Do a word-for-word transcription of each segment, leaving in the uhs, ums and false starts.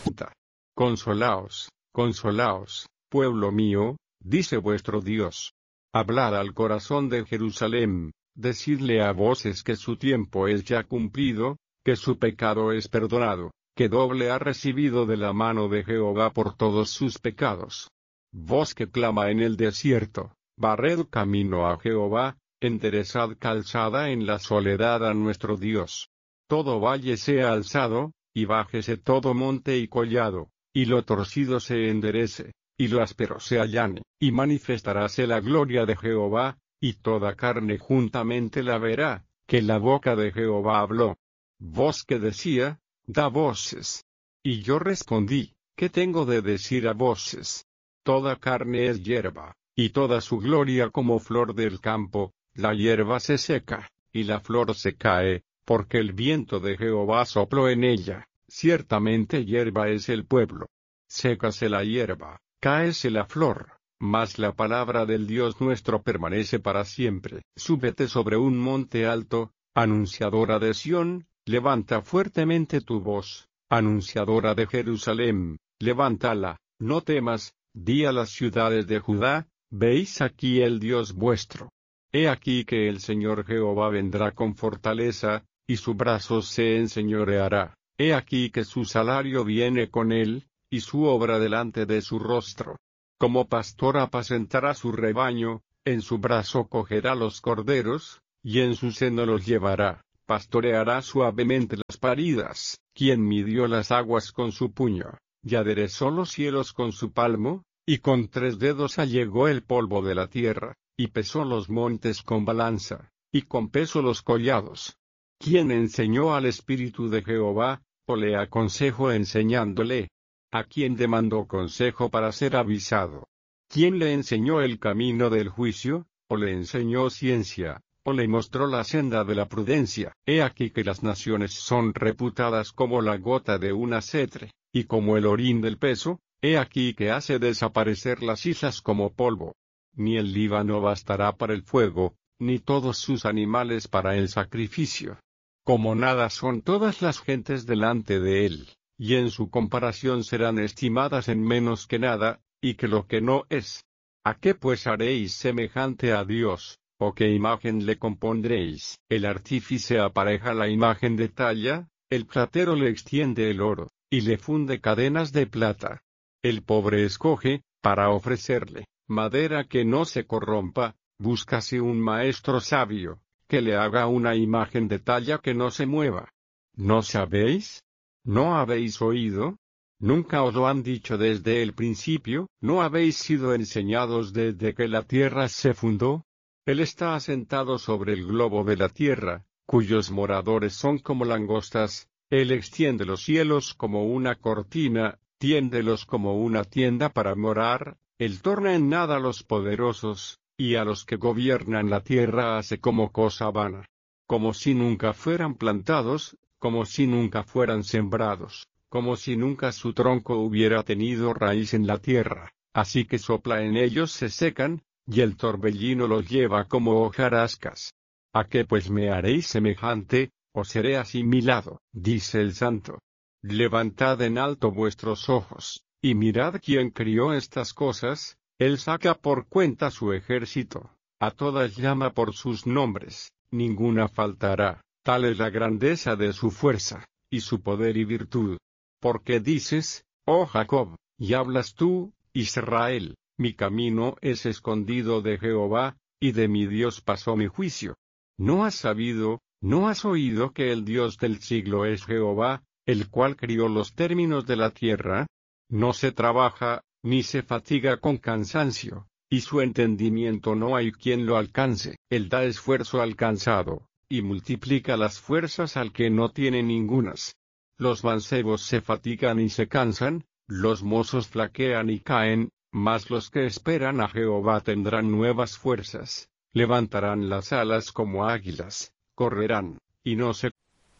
disputa. Consolaos, consolaos, pueblo mío, dice vuestro Dios. Hablad al corazón de Jerusalén, decidle a voces que su tiempo es ya cumplido, que su pecado es perdonado, que doble ha recibido de la mano de Jehová por todos sus pecados. Voz que clama en el desierto, barred camino a Jehová, enderezad calzada en la soledad a nuestro Dios. Todo valle sea alzado, y bájese todo monte y collado, y lo torcido se enderece, y lo áspero se allane, y manifestaráse la gloria de Jehová, y toda carne juntamente la verá, que la boca de Jehová habló. Voz que decía, da voces. Y yo respondí, ¿qué tengo de decir a voces? Toda carne es hierba, y toda su gloria como flor del campo, la hierba se seca, y la flor se cae, porque el viento de Jehová sopló en ella, ciertamente hierba es el pueblo. Sécase la hierba, cáese la flor, mas la palabra del Dios nuestro permanece para siempre. Súbete sobre un monte alto, anunciadora de Sión, levanta fuertemente tu voz, anunciadora de Jerusalén, levántala, no temas, di a las ciudades de Judá, veis aquí el Dios vuestro. He aquí que el Señor Jehová vendrá con fortaleza, y su brazo se enseñoreará. He aquí que su salario viene con él, y su obra delante de su rostro. Como pastor apacentará su rebaño, en su brazo cogerá los corderos, y en su seno los llevará, pastoreará suavemente las paridas, quien midió las aguas con su puño, y aderezó los cielos con su palmo, y con tres dedos allegó el polvo de la tierra, y pesó los montes con balanza, y con peso los collados. ¿Quién enseñó al Espíritu de Jehová, o le aconsejó enseñándole? ¿A quién demandó consejo para ser avisado? ¿Quién le enseñó el camino del juicio, o le enseñó ciencia, o le mostró la senda de la prudencia? He aquí que las naciones son reputadas como la gota de una cetre, y como el orín del peso, he aquí que hace desaparecer las islas como polvo. Ni el Líbano bastará para el fuego, ni todos sus animales para el sacrificio. Como nada son todas las gentes delante de él, y en su comparación serán estimadas en menos que nada, y que lo que no es. ¿A qué pues haréis semejante a Dios, o qué imagen le compondréis? El artífice apareja la imagen de talla, el platero le extiende el oro, y le funde cadenas de plata. El pobre escoge, para ofrecerle, madera que no se corrompa, búscase un maestro sabio, que le haga una imagen de talla que no se mueva. ¿No sabéis? ¿No habéis oído? ¿Nunca os lo han dicho desde el principio? ¿No habéis sido enseñados desde que la tierra se fundó? Él está asentado sobre el globo de la tierra, cuyos moradores son como langostas. Él extiende los cielos como una cortina, tiéndelos como una tienda para morar. Él torna en nada a los poderosos, y a los que gobiernan la tierra hace como cosa vana. Como si nunca fueran plantados, como si nunca fueran sembrados, como si nunca su tronco hubiera tenido raíz en la tierra, así que sopla en ellos se secan, y el torbellino los lleva como hojarascas. ¿A qué pues me haréis semejante, o seré asimilado? Dice el Santo. Levantad en alto vuestros ojos, y mirad quién crió estas cosas. Él saca por cuenta su ejército, a todas llama por sus nombres, ninguna faltará. Tal es la grandeza de su fuerza, y su poder y virtud. Porque dices, oh Jacob, y hablas tú, Israel, mi camino es escondido de Jehová, y de mi Dios pasó mi juicio. ¿No has sabido, no has oído que el Dios del siglo es Jehová, el cual crió los términos de la tierra? No se trabaja, ni se fatiga con cansancio, y su entendimiento no hay quien lo alcance. Él da esfuerzo al cansado, y multiplica las fuerzas al que no tiene ningunas. Los mancebos se fatigan y se cansan, los mozos flaquean y caen, mas los que esperan a Jehová tendrán nuevas fuerzas, levantarán las alas como águilas, correrán, y no se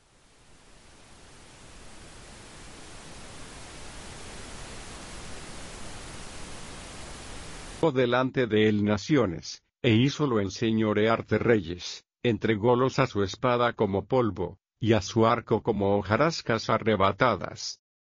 delante de él naciones, e hízolo enseñorear de reyes, entrególos a su espada como polvo, y a su arco como hojarascas arrebatadas.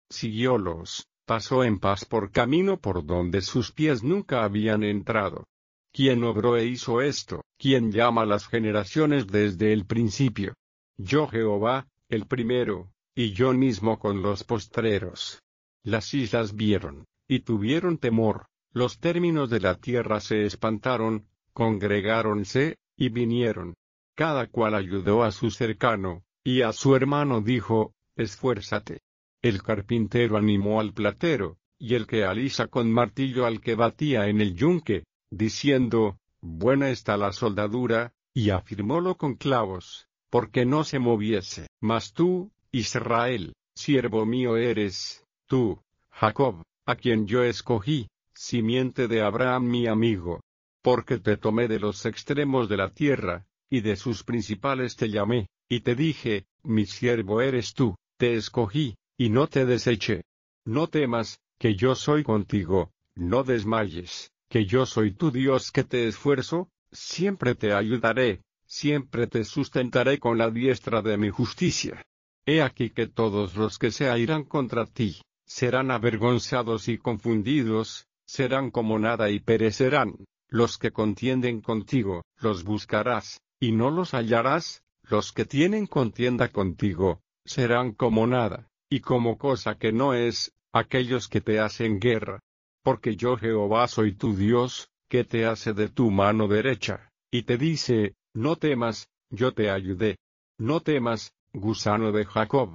siguiólos, pasó en paz por camino por donde sus pies nunca habían entrado. ¿Quién obró e hizo esto? ¿Quién llama las generaciones desde el principio? Yo Jehová, el primero, y yo mismo con los postreros. Las islas vieron, y tuvieron temor, los términos de la tierra se espantaron, congregáronse, y vinieron. Cada cual ayudó a su cercano, y a su hermano dijo, esfuérzate. El carpintero animó al platero, y el que alisa con martillo al que batía en el yunque, diciendo, buena está la soldadura, y afirmólo con clavos, porque no se moviese. Mas tú, Israel, siervo mío eres, tú, Jacob, a quien yo escogí, simiente de Abraham mi amigo. Porque te tomé de los extremos de la tierra, y de sus principales te llamé, y te dije, mi siervo eres tú, te escogí, y no te deseché. No temas, que yo soy contigo, no desmayes, que yo soy tu Dios que te esfuerzo, siempre te ayudaré, siempre te sustentaré con la diestra de mi justicia. He aquí que todos los que se airán contra ti, serán avergonzados y confundidos, serán como nada y perecerán. Los que contienden contigo, los buscarás, y no los hallarás, los que tienen contienda contigo, serán como nada, y como cosa que no es, aquellos que te hacen guerra. Porque yo Jehová soy tu Dios, que te hace de tu mano derecha, y te dice, no temas, yo te ayudé. No temas, gusano de Jacob,